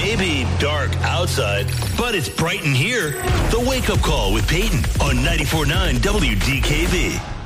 may be dark outside, but it's bright in here. The Wake Up Call with Peyton on 94.9 WDKB.